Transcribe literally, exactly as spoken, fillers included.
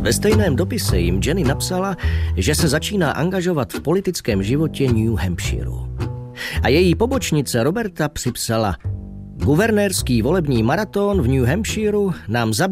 Ve stejném dopise jim Jenny napsala, že se začíná angažovat v politickém životě New Hampshireu. A její pobočnice Roberta připsala: Guvernérský volební maraton v New Hampshireu nám zabývá